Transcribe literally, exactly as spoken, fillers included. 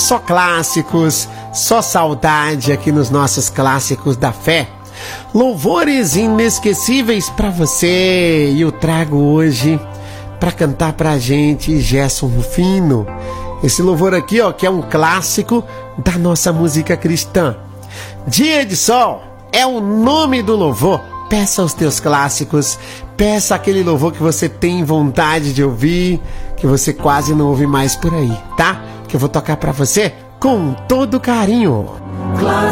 só clássicos, só saudade aqui nos nossos clássicos da fé. Louvores inesquecíveis pra você. E eu trago hoje pra cantar pra gente Gerson Rufino. Esse louvor aqui, ó, que é um clássico da nossa música cristã. Dia de Sol é o nome do louvor. Peça os teus clássicos, peça aquele louvor que você tem vontade de ouvir, que você quase não ouve mais por aí, tá? Que eu vou tocar pra você com todo carinho. Clássico.